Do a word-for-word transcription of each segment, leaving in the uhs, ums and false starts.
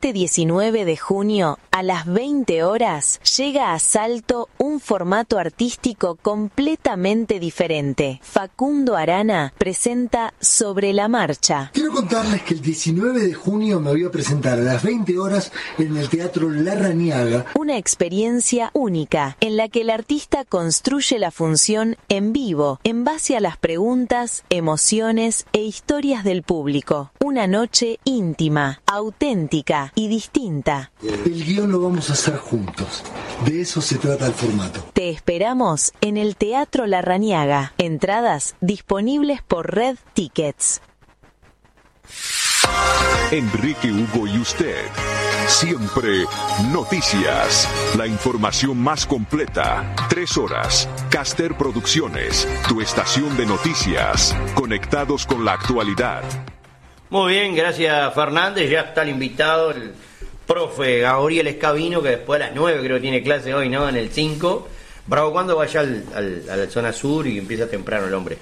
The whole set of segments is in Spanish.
Este diecinueve de junio, a las veinte horas, llega a Salto un formato artístico completamente diferente. Facundo Arana presenta Sobre la Marcha. Quiero contarles que el diecinueve de junio me voy a presentar a las veinte horas en el Teatro Larrañaga. Una experiencia única en la que el artista construye la función en vivo, en base a las preguntas, emociones e historias del público. Una noche íntima, auténtica y distinta. El guión lo vamos a hacer juntos. De eso se trata el formato. Te esperamos en el Teatro Larrañaga. Entradas disponibles por Red Tickets. Enrique Hugo y usted. Siempre noticias. La información más completa. Tres horas. Caster Producciones. Tu estación de noticias. Conectados con la actualidad. Muy bien, gracias Fernández. Ya está el invitado, el profe Gabriel Escabino, que después a las nueve creo que tiene clase hoy, ¿no? En el cinco. Bravo, cuando vaya al, al, a la zona sur y empieza temprano el hombre.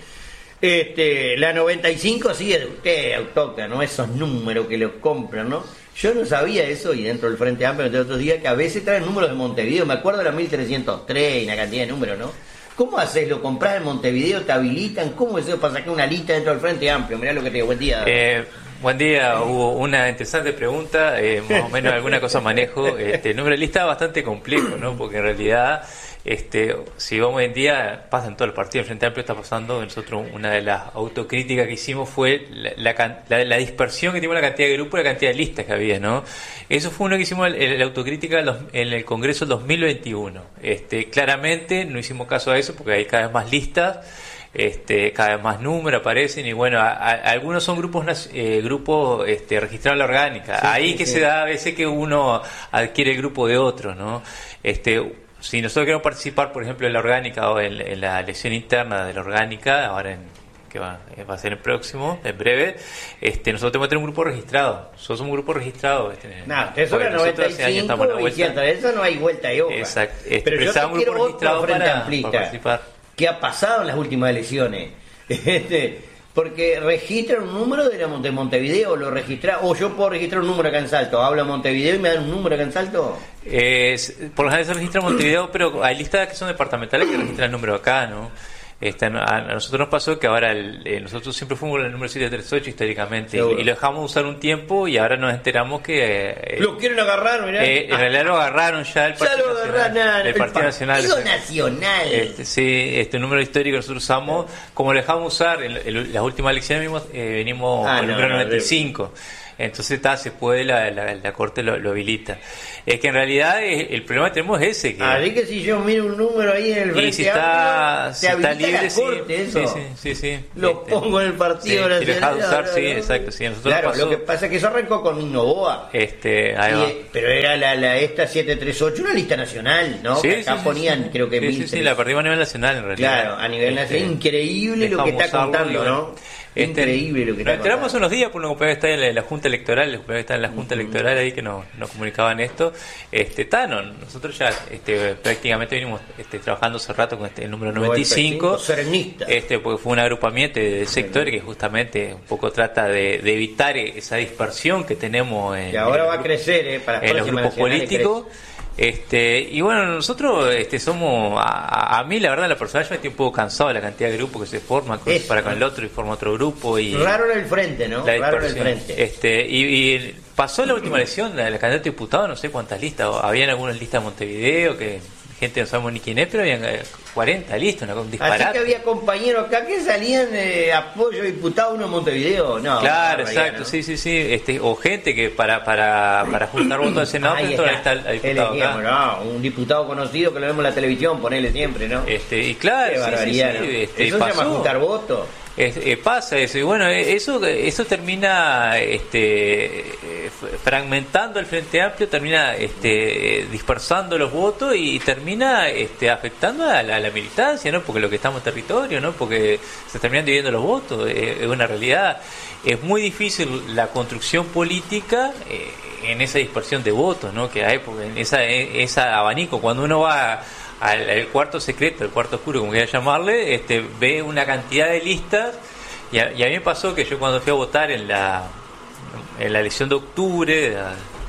Este, la noventa y cinco sigue de usted, autóctono, esos números que los compran, ¿no? Yo no sabía eso, y dentro del Frente Amplio, entre otros días, que a veces traen números de Montevideo. Me acuerdo de la mil trescientos tres y una cantidad de números, ¿no? ¿Cómo haces? ¿Lo compras en Montevideo? ¿Te habilitan? ¿Cómo es eso para sacar una lista dentro del Frente Amplio? Mirá lo que te digo. Buen día. Eh, buen día. Hubo una interesante pregunta. Eh, más o menos alguna cosa manejo. Este, el número de lista es bastante complejo, ¿no? Porque en realidad, este, si vamos hoy en día, pasa en todo el partido, el Frente Amplio está pasando. Nosotros, una de las autocríticas que hicimos fue la, la, la, la dispersión que tiene la cantidad de grupos y la cantidad de listas que había, ¿no? Eso fue uno que hicimos en la autocrítica en el Congreso dos mil veintiuno. Este, claramente no hicimos caso a eso porque hay cada vez más listas, este, cada vez más números aparecen y bueno, a, a, algunos son grupos eh, grupos este, registrados en la orgánica. Sí, Ahí sí, que sí. se da a veces que uno adquiere el grupo de otro, ¿no? Este, si nosotros queremos participar, por ejemplo, en la orgánica o en, en la elección interna de la orgánica, ahora en que va, va a ser el próximo, en breve, este, nosotros tenemos que tener un grupo registrado. Nosotros somos un grupo registrado. Este, no, eso era noventa y cinco y cierta, eso no hay vuelta y hoja. Exacto. Este, pero yo te un quiero grupo registrado otro frente para, amplista. para participar. ¿Qué ha pasado en las últimas elecciones? Este, porque registran un número de, la, de Montevideo, lo registra, o yo puedo registrar un número acá en Salto. Hablo Montevideo y me dan un número acá en Salto. Eh, por lo general se registra en Montevideo, pero hay listas que son departamentales que registran el número acá, ¿no? Este, a nosotros nos pasó que ahora el, eh, nosotros siempre fuimos el número siete treinta y ocho históricamente y, y lo dejamos usar un tiempo y ahora nos enteramos que eh, lo quieren agarrar, mirá. Eh, en realidad lo agarraron ya el Partido ya lo Nacional, agarraron, el Partido el Nacional, Partido Nacional. Este, sí, este número histórico que nosotros usamos, como lo dejamos usar en, en las últimas elecciones venimos, eh, venimos ah, con el no, número no, noventa y cinco. Entonces está, se puede, la, la, la Corte lo, lo habilita. Es que en realidad es, el problema que tenemos es ese. Que, Así que si yo miro un número ahí en el Frente y si está, Amplio, si está libre, la corte, sí, eso. sí, sí, sí, Lo este, pongo en el Partido sí, Nacional. Si lo dejas de usar, sí, exacto. Sí, nosotros claro, pasó, lo que pasa es que eso arrancó con Novoa. Este, ahí va. Y, pero era la, la esta siete treinta y ocho, una lista nacional, ¿no? Sí, que acá sí, ponían, sí, creo que sí, mil sí, sí, la perdimos a nivel nacional en realidad. Claro, a nivel nacional. Este, increíble lo que está contando, ¿no? Este, increíble lo que nos está enteramos contando. unos días por una compañía que está en la, la Junta Electoral, la compañía que está en la Junta uh-huh. Electoral ahí que nos, nos comunicaban esto. Este, tá, no, nosotros ya este, prácticamente venimos este, trabajando hace rato con este, el número noventa y cinco. Serenista. Este, porque fue un agrupamiento de sectores que justamente un poco trata de, de evitar esa dispersión que tenemos en, y ahora en va a crecer, eh, para en los grupos políticos. Este, y bueno, nosotros este, somos, a, a mí la verdad, la persona, yo me estoy un poco cansado de la cantidad de grupos que se forman, que se para con el otro y forma otro grupo. Y raro en el frente, ¿no? Raro en el frente. Este, y, y pasó la última elección, la, la candidata de diputado, no sé cuántas listas, habían algunas listas de Montevideo que gente no sabemos ni quién es, pero habían cuarenta listas, un disparate. Así que había compañeros acá que salían de apoyo diputado uno en Montevideo, no. Claro, no, exacto, ¿no? sí, sí, sí, este, o gente que para para para juntar votos al Senado, ahí está, está, está el diputado acá. No, un diputado conocido que lo vemos en la televisión, ponele siempre, ¿no? Este, y claro, qué sí, barbaridad, sí, sí, ¿no? este, eso pasó. se llama juntar votos. Es, eh, pasa eso, y bueno, eso eso termina este fragmentando el Frente Amplio, termina este dispersando los votos y termina este afectando a la, a la militancia, ¿no? Porque lo que estamos en territorio, ¿no? Porque se terminan dividiendo los votos, es, es una realidad. Es muy difícil la construcción política eh, en esa dispersión de votos, ¿no? Que hay, porque en esa esa abanico, cuando uno va al, al cuarto secreto, el cuarto oscuro, como quiera llamarle, este ve una cantidad de listas y a, y a mí me pasó que yo cuando fui a votar en la en la elección de octubre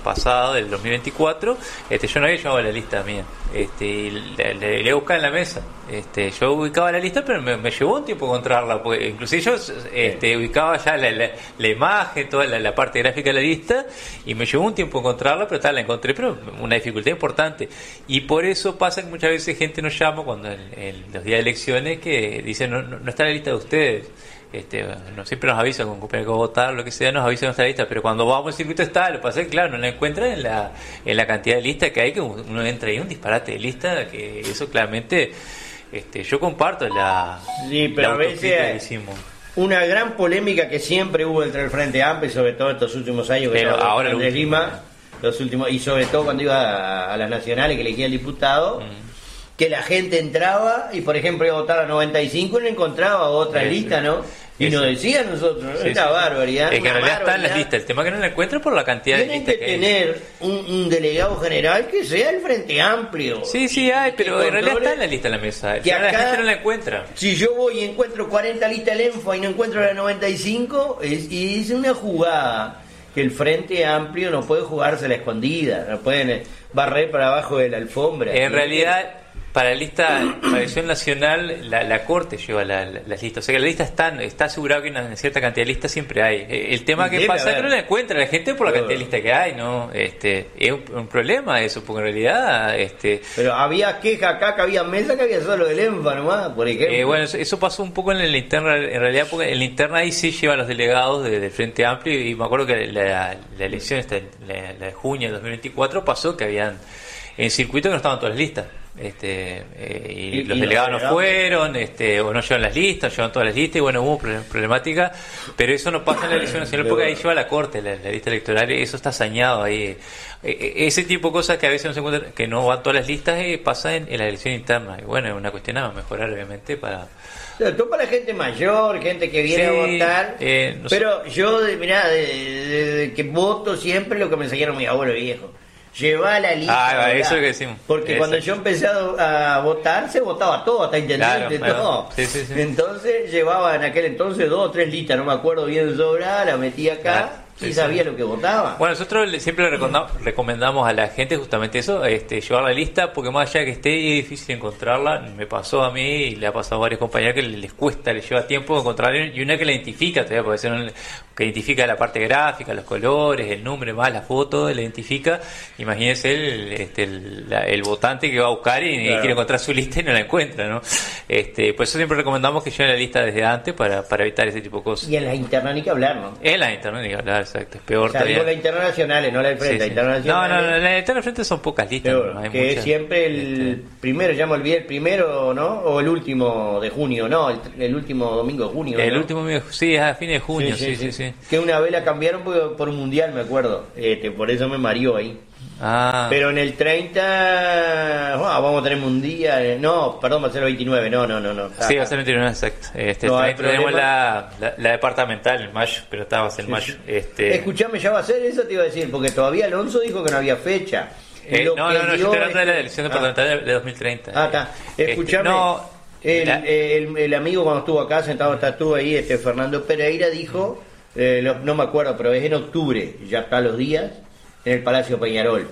pasado, del dos mil veinticuatro, este, yo no había llevado la lista mía. Este, y le, le, le buscaba en la mesa. Este, yo ubicaba la lista, pero me, me llevó un tiempo encontrarla, porque inclusive yo este, ubicaba ya la, la, la imagen, toda la, la parte gráfica de la lista, y me llevó un tiempo encontrarla, pero tal, la encontré, pero una dificultad importante. Y por eso pasa que muchas veces gente nos llama cuando en, en los días de elecciones que dicen no, no, no está en la lista de ustedes. Este, no siempre nos avisan con que votar, lo que sea, nos avisan nuestra lista, pero cuando vamos al circuito está, lo que pasa es que claro, no la encuentran en la, en la cantidad de listas que hay, que uno entra ahí un disparate de lista, que eso claramente este, yo comparto la, sí, pero la a veces hicimos. Una gran polémica que siempre hubo entre el Frente Amplio, sobre todo estos últimos años que pero ahora de Lima, los últimos, y sobre todo cuando iba a, a las nacionales que elegía el diputado, mm. que la gente entraba y por ejemplo iba a votar a noventa y cinco y no encontraba otra sí, lista, ¿no? Y nos decían nosotros, ¿no? Sí, Era sí. barbaridad. Es que en realidad barbaridad. están las listas. El tema es que no la encuentran por la cantidad Tienen de listas que, que hay. tener un, un delegado general que sea el Frente Amplio. Sí, sí hay, pero en realidad controle, está en la lista en la mesa. que la acá, gente no la encuentra. Si yo voy y encuentro cuarenta listas del ENFA y no encuentro la noventa y cinco, es, y es una jugada que el Frente Amplio no puede jugarse a la escondida, no pueden barrer para abajo de la alfombra. En realidad, para la lista, para la elección nacional, la, la Corte lleva la, la, las listas. O sea que la lista está, está asegurado que una cierta cantidad de listas siempre hay. El tema que Debe pasa haber. es que no la encuentra la gente por la Pero, cantidad de listas que hay, ¿no? Este, es un, un problema eso, porque en realidad... este Pero había queja acá, que había mesa, que había solo del ENFA nomás, por ejemplo. Eh, bueno, eso, eso pasó un poco en la interna, en realidad, porque en la interna ahí sí llevan los delegados de- del Frente Amplio, y me acuerdo que la, la elección, esta, la, la de junio de dos mil veinticuatro, pasó que habían en circuito que no estaban todas las listas. Este, eh, y, Y- los y delegados los no delegados. fueron, este, o no llevan las listas, llevan todas las listas, y bueno, hubo problem- problemática, pero eso no pasa en la elección nacional porque ahí lleva la Corte, la, la lista electoral, y eso está sañado ahí. Eh, eh, ese tipo de cosas que a veces no se encuentran, que no van todas las listas, eh, pasa en, en la elección interna, y bueno, es una cuestión a mejorar, obviamente, para... Sobre todo para la gente mayor, gente que viene Sí, a votar. eh, no sé. Pero yo, de, mirá, de, de- de que voto siempre lo que me enseñaron mi abuelo viejo. Llevá la lista. Ah, va, ¿verdad? eso es lo que decimos. Porque Exacto. cuando yo empecé a, a votar, se votaba todo, hasta intendente, Claro, todo. claro. Sí, sí, sí. Entonces llevaba en aquel entonces dos o tres listas, no me acuerdo bien sobrada, la metí acá. Claro. y Sí, sabía sí. lo que votaba. Bueno, nosotros le- siempre le recomendamos, recomendamos a la gente justamente eso, este, llevar la lista, porque más allá de que esté es difícil encontrarla. Me pasó a mí y le ha pasado a varios compañeros que les cuesta, les lleva tiempo encontrarla, y una que la identifica todavía, porque ser un- que identifica la parte gráfica, los colores, el nombre, más la foto, la identifica. Imagínense el, este, el, la- el votante que va a buscar y, y Claro. quiere encontrar su lista y no la encuentra, ¿no? Este, por eso siempre recomendamos que lleven la lista desde antes para, para evitar ese tipo de cosas. Y en la interna ni que hablar, ¿no? En la internet, ni hablar, exacto, es peor O sea, todavía. digo la internacionales, no la del frente, Sí, sí. No, internacionales. no, no, la interna frente son pocas listas. Pero, no hay que muchas, siempre el este, primero, ya me olvidé, el primero, ¿no? O el último de junio, no, el, el último domingo de junio. el ¿no? último, mes- sí, a fines de junio, sí, sí, sí. Que una vez la cambiaron por, por un mundial, me acuerdo. Este, por eso me mareó ahí. Ah, Pero en el treinta, ah, vamos a tener mundial. No, perdón, va a ser el veintinueve. No, no, no. no. sí, va a ser veintinueve, exacto. Este, No el hay treinta tenemos problema. la, la, la departamental en mayo, pero estaba va a ser en mayo. Este, Escuchame, ya va a ser eso, te iba a decir, porque todavía Alonso dijo que no había fecha. eh, Lo no, que no, no, yo dio estoy hablando de la es- elección Ah. departamental de, de dos mil treinta. Ah, está. Este, Escuchame. no, el, la- el, el amigo cuando estuvo acá sentado, hasta estuvo ahí, este Fernando Pereira dijo, eh, lo- no me acuerdo, pero es en octubre, ya está los días, en el Palacio Peñarol.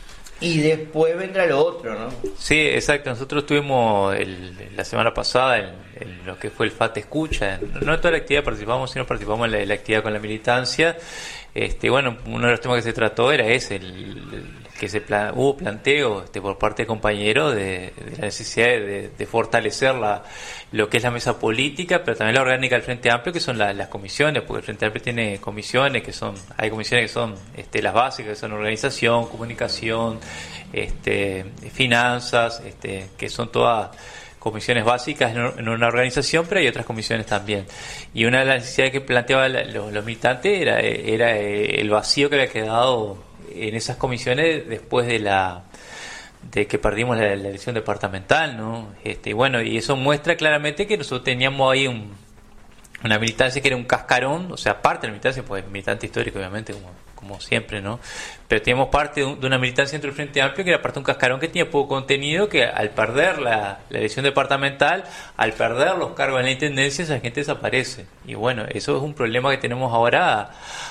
Y después vendrá lo otro, ¿no? Sí, exacto. Nosotros tuvimos el, la semana pasada en, en lo que fue el FAT Escucha. No en toda la actividad participamos, sino participamos en la, la actividad con la militancia. Este, bueno, uno de los temas que se trató era ese, el, el que se plan, hubo planteo este, por parte de compañeros de, de la necesidad de, de fortalecer la, lo que es la mesa política, pero también la orgánica del Frente Amplio, que son la- las comisiones, porque el Frente Amplio tiene comisiones que son, hay comisiones que son este, las básicas, que son organización, comunicación, este, finanzas, este, que son todas comisiones básicas en en una organización, pero hay otras comisiones también. Y una de las necesidades que planteaban la- los, los militantes era, era eh, el vacío que había quedado en esas comisiones después de la de que perdimos la, la elección departamental, ¿no? Este, y bueno, y eso muestra claramente que nosotros teníamos ahí un, una militancia que era un cascarón, o sea, parte de la militancia, pues militante histórico, obviamente, como, como siempre, ¿no? Pero teníamos parte de, un- de una militancia dentro del Frente Amplio que era parte de un cascarón que tenía poco contenido, que al perder la, la elección departamental, al perder los cargos en la intendencia, esa gente desaparece. Y bueno, eso es un problema que tenemos ahora a,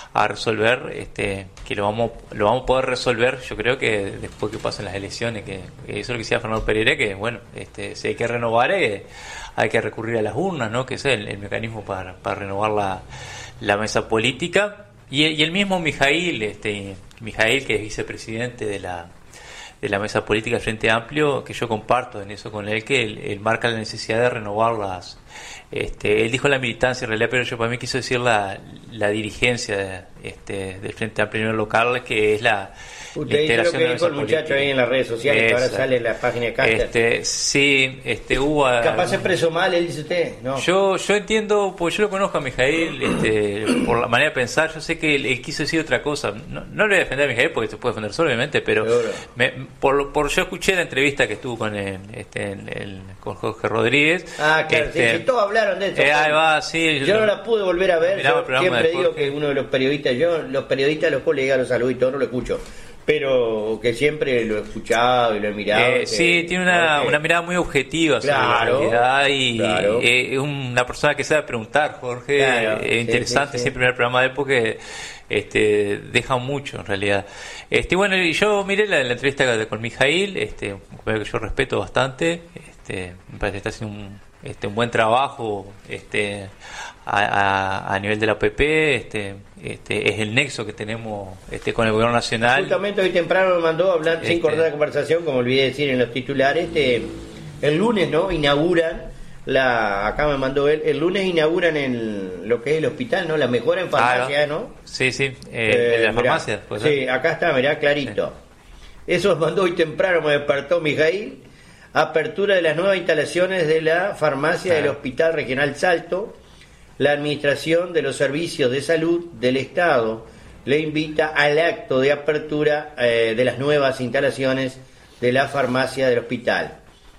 a resolver, este, que lo vamos lo vamos a poder resolver, yo creo que después que pasen las elecciones, que, que eso es lo que decía Fernando Pereira, que bueno, este, si hay que renovar, eh, hay que recurrir a las urnas, ¿no? Que ese es el, el mecanismo para, para renovar la, la mesa política. Y, y el mismo Mijail, este, Mijail, que es vicepresidente de la de la mesa política del Frente Amplio, que yo comparto en eso con él, que él, él marca la necesidad de renovar las, este, él dijo la militancia en realidad, pero yo para mí quiso decir la, la dirigencia de, este, del Frente Amplio a nivel local, que es la, usted la dice lo que de dijo el muchacho ahí en las redes sociales, que ahora sale en la página de Caster. Este, sí, este, hubo... Capaz se expresó mal, él dice usted, no. Yo, yo entiendo, pues yo lo conozco a Mijail, este, por la manera de pensar, yo sé que él, él quiso decir otra cosa. No, no le voy a defender a Mijail porque se puede defender solo, obviamente, pero me, por, por yo escuché la entrevista que estuvo con el, este, el, el, con Jorge Rodríguez. Ah, claro, este, sí, sí, todos hablaron de eso. Eh, ahí va, sí, yo, yo no la pude volver a ver, yo siempre digo Jorge. que uno de los periodistas, yo los periodistas, los colegas, los saludo y todo, no lo escucho, pero que siempre lo he escuchado y lo he mirado. Eh, que, sí, tiene una, Jorge, una mirada muy objetiva sobre claro, la realidad y claro. eh, es una persona que sabe preguntar, Jorge. Claro, es sí, interesante, sí, sí. siempre el primer programa de él porque este, deja mucho en realidad. Este, bueno, y yo miré la, la entrevista con Mijail, este, un compañero que yo respeto bastante, este, me parece que está haciendo un, este, un buen trabajo este, a, a, a nivel de la O P P, este, este, es el nexo que tenemos este, con el gobierno nacional. Justamente hoy temprano me mandó a hablar sin Este- cortar la conversación, como olvidé decir en los titulares, este, el lunes, ¿no? Inauguran la, acá me mandó él, el lunes inauguran el, lo que es el hospital, ¿no? La mejora en farmacia, Ah, ¿no? Sí, sí, eh, Eh, en la mirá, farmacia. pues, ¿eh? sí, acá está, mirá, clarito. Eso mandó hoy temprano, me despertó Mijail. Apertura de las nuevas instalaciones de la farmacia del Ah. Hospital Regional Salto. La Administración de los Servicios de Salud del Estado le invita al acto de apertura eh, de las nuevas instalaciones de la farmacia del hospital.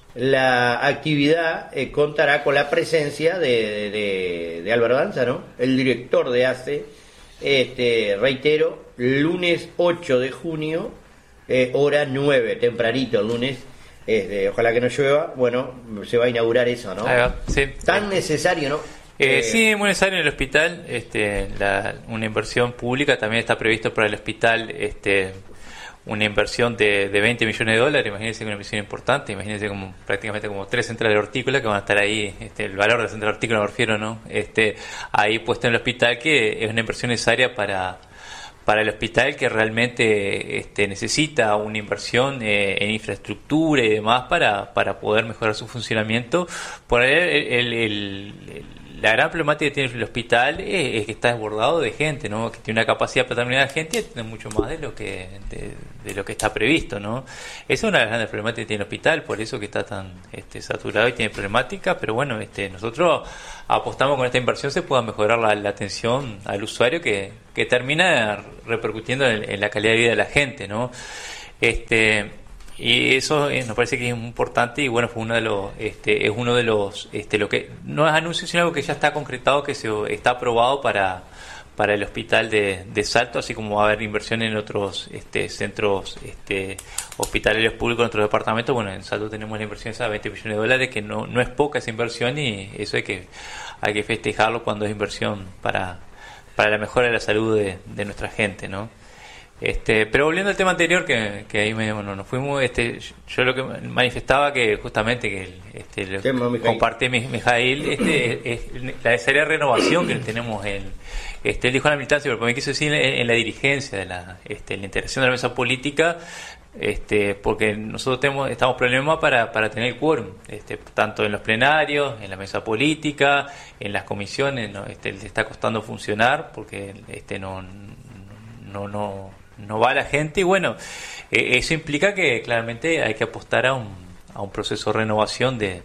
La actividad eh, contará con la presencia de, de, de Álvaro Danza, ¿no? El director de A C E, este, reitero, lunes ocho de junio, eh, hora nueve, tempranito el lunes, este, ojalá que no llueva, bueno, se va a inaugurar eso, ¿no? Ahí va, sí. Tan necesario, ¿no? Eh, Eh, sí, es muy necesario en el hospital, este, la, una inversión pública, también está previsto para el hospital este, una inversión de, de veinte millones de dólares, imagínense que una inversión importante, imagínense como prácticamente como tres centrales hortícolas que van a estar ahí, este, el valor de la central hortícola me refiero, ¿no? Este, ahí puesto en el hospital, que es una inversión necesaria para para el hospital, que realmente este, necesita una inversión eh, en infraestructura y demás para, para poder mejorar su funcionamiento. Por ahí el, el, el, el, la gran problemática que tiene el hospital es, es que está desbordado de gente, ¿no? Que tiene una capacidad para terminar de gente y tiene mucho más de lo que de, de lo que está previsto, ¿no? Esa es una de las grandes problemáticas que tiene el hospital, por eso que está tan este, saturado y tiene problemáticas, pero bueno, este, nosotros apostamos con esta inversión se pueda mejorar la, la atención al usuario, que, que termina repercutiendo en, en la calidad de vida de la gente, ¿no? Este y eso eh, nos parece que es importante y bueno, fue uno de los este es uno de los este lo que no es anuncio, sino algo que ya está concretado, que se está aprobado para para el hospital de, de Salto, así como va a haber inversión en otros este centros este hospitalarios públicos en otros departamentos. Bueno, en Salto tenemos la inversión esa de veinte millones de dólares, que no no es poca esa inversión, y eso hay que hay que festejarlo cuando es inversión para para la mejora de la salud de, de nuestra gente, ¿no? Este, pero volviendo al tema anterior, que, que ahí me, bueno, nos fuimos, este, yo lo que manifestaba que justamente que el, este, lo, Tema, Mijail. compartí mi, Mijail, este, es, es la necesaria renovación que tenemos en, este, él dijo en la militancia, pero para mí quiso decir en, en la dirigencia de la, este, en la integración de la mesa política, este, porque nosotros tenemos, estamos problemas para, para tener el quórum, este, tanto en los plenarios, en la mesa política, en las comisiones, ¿no? Este, le está costando funcionar porque este, no, no, no no va la gente, y bueno, eh, eso implica que claramente hay que apostar a un, a un proceso de renovación de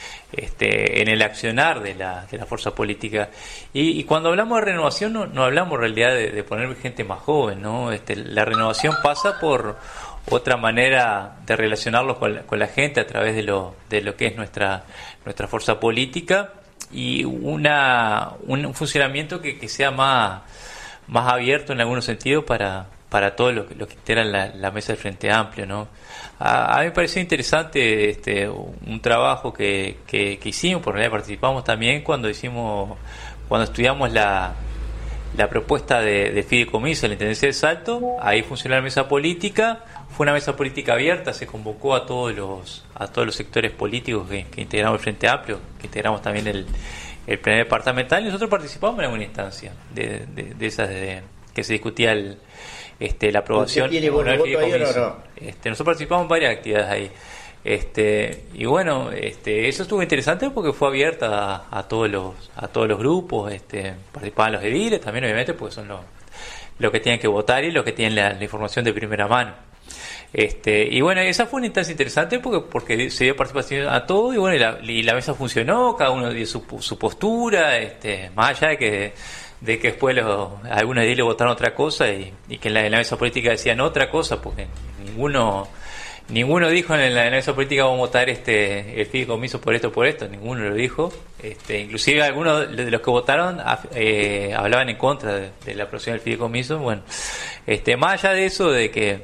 este en el accionar de la, de la fuerza política, y, y cuando hablamos de renovación no, no hablamos en realidad de, de poner gente más joven, ¿no? Este, la renovación pasa por otra manera de relacionarlos con la, con la gente a través de lo, de lo que es nuestra, nuestra fuerza política, y una un funcionamiento que, que sea más, más abierto en algunos sentidos para para todos los lo que integran la, la mesa del Frente Amplio, ¿no? A, a mí me pareció interesante este un trabajo que, que, que hicimos, por realidad participamos también cuando hicimos, cuando estudiamos la la propuesta de, de fideicomiso de la Intendencia de Salto. Ahí funcionó la mesa política. Fue una mesa política abierta, se convocó a todos los a todos los sectores políticos que, que integramos el Frente Amplio, que integramos también el, el plenario departamental, y nosotros participamos en alguna instancia de, de, de esas de, que se discutía el, este, la aprobación. ¿Tiene buen voto ahí o no, no? Este, nosotros participamos en varias actividades ahí. Este, y bueno, este, eso estuvo interesante porque fue abierta a, a todos los a todos los grupos, este, participaban los ediles también, obviamente, porque son los, los que tienen que votar y los que tienen la, la información de primera mano. Este, y bueno, esa fue una instancia interesante porque porque se dio participación a todo, y bueno, y la, y la mesa funcionó, cada uno dio su, su postura, este, más allá de que de que después los, algunos ediles votaron otra cosa y, y que en la, en la mesa política decían otra cosa, porque ninguno Ninguno dijo en la, en la mesa política vamos a votar este el fideicomiso por esto por esto, ninguno lo dijo. Este, inclusive algunos de los que votaron eh, hablaban en contra de, de la aprobación del fideicomiso. Bueno, este, más allá de eso, de que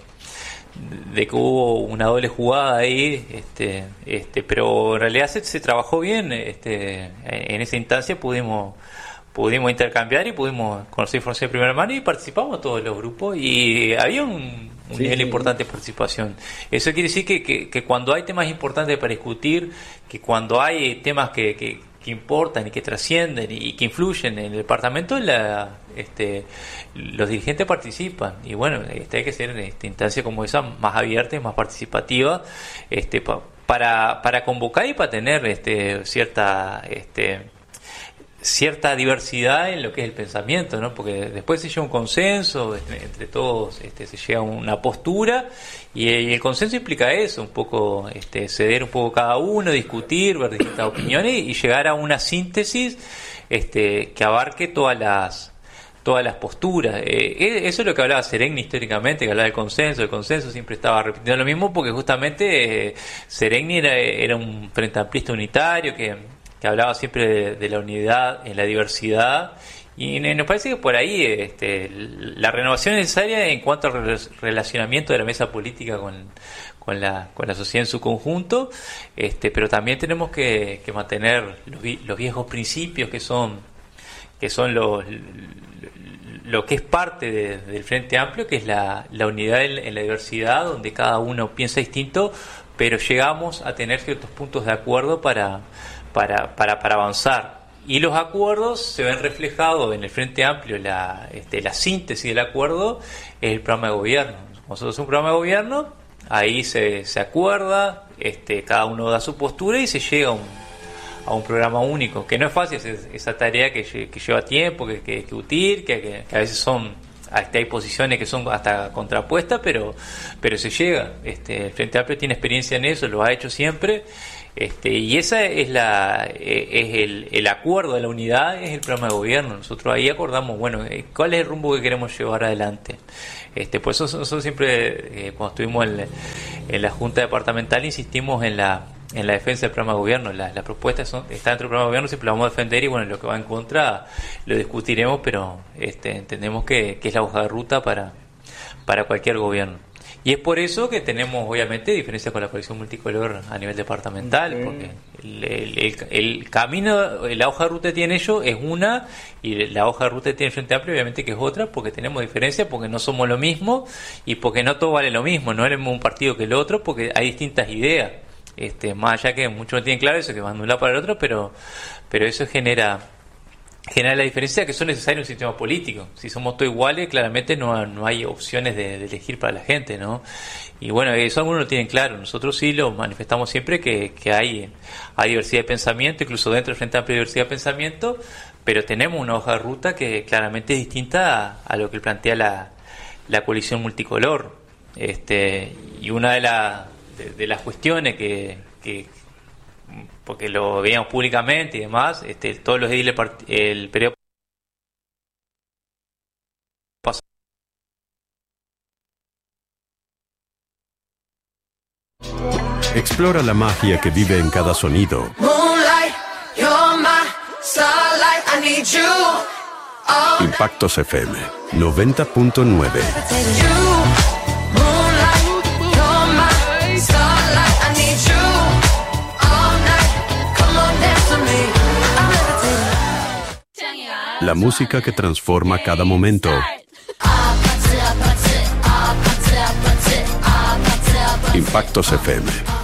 de que hubo una doble jugada ahí, este, este, pero en realidad se, se trabajó bien. Este, en esa instancia pudimos pudimos intercambiar y pudimos conocer información de primera mano y participamos todos los grupos y había un, un sí, nivel sí. importante de participación. Eso quiere decir que, que, que cuando hay temas importantes para discutir, que cuando hay temas que, que, que importan y que trascienden y que influyen en el departamento, la, este, los dirigentes participan. Y bueno, este, hay que hacer esta instancia como esa más abierta y más participativa, este, pa, para, para convocar y para tener este, cierta... Este, cierta diversidad en lo que es el pensamiento, ¿no? Porque después se llega a un consenso, entre, entre todos este, se llega a una postura, y, y el consenso implica eso, un poco este, ceder un poco cada uno, discutir, ver distintas opiniones y llegar a una síntesis este, que abarque todas las todas las posturas. Eh, eso es lo que hablaba Seregni históricamente, que hablaba del consenso, el consenso siempre estaba repitiendo lo mismo, porque justamente eh, Seregni era, era un frente amplista unitario que que hablaba siempre de, de la unidad en la diversidad, y nos parece que por ahí este, la renovación es necesaria en cuanto al relacionamiento de la mesa política con, con, la, con la sociedad en su conjunto, este, pero también tenemos que, que mantener los, los viejos principios que son que son los lo que es parte de, del Frente Amplio, que es la, la unidad en, en la diversidad, donde cada uno piensa distinto, pero llegamos a tener ciertos puntos de acuerdo para Para, para, para avanzar. Y los acuerdos se ven reflejados en el Frente Amplio, la, este, la síntesis del acuerdo es el programa de gobierno. Nosotros un programa de gobierno, ahí se, se acuerda, este, cada uno da su postura y se llega a un, a un programa único, que no es fácil, es esa tarea que, que lleva tiempo, que, que, que útil, que, que, que a veces son, hasta hay posiciones que son hasta contrapuestas, pero, pero se llega. Este, el Frente Amplio tiene experiencia en eso, lo ha hecho siempre. Este, y esa es la es el, el acuerdo de la unidad, es el programa de gobierno. Nosotros ahí acordamos, bueno, cuál es el rumbo que queremos llevar adelante. Este, por eso nosotros siempre, eh, cuando estuvimos en, en la Junta Departamental, insistimos en la en la defensa del programa de gobierno. Las la propuestas son, están dentro del programa de gobierno, siempre la vamos a defender, y bueno, lo que va en contra lo discutiremos, pero este, entendemos que, que es la hoja de ruta para, para cualquier gobierno. Y es por eso que tenemos, obviamente, diferencias con la coalición multicolor a nivel departamental, okay. porque el, el, el, el camino, la hoja de ruta que tienen ellos es una, y la hoja de ruta que tiene el Frente Amplio, obviamente, que es otra, porque tenemos diferencias, porque no somos lo mismo, y porque no todo vale lo mismo, no es un partido que el otro, porque hay distintas ideas. Este, más allá que muchos no tienen claro eso, que van de un lado para el otro, pero, pero eso genera... genera la diferencia que son necesarios en un sistema político. Si somos todos iguales, claramente no, no hay opciones de, de elegir para la gente, ¿no? Y bueno, eso algunos lo tienen claro. Nosotros sí lo manifestamos siempre, que, que hay, hay diversidad de pensamiento, incluso dentro del Frente Amplio hay diversidad de pensamiento, pero tenemos una hoja de ruta que claramente es distinta a, a lo que plantea la, la coalición multicolor. Este, y una de, la, de, de las cuestiones que... que porque lo veíamos públicamente y demás, este, todos los ediles, el periodo pasado. Explora la magia que vive en cada sonido. Impactos F M noventa punto nueve. La música que transforma cada momento. Impactos F M